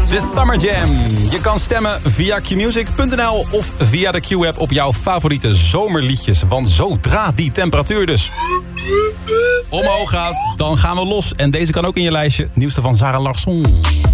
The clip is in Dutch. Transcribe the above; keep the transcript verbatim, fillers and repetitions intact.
De Summer Jam. Je kan stemmen via q music punt n l of via de Q-app op jouw favoriete zomerliedjes. Want zodra die temperatuur dus omhoog gaat, dan gaan we los. En deze kan ook in je lijstje. Nieuwste van Zara Larsson.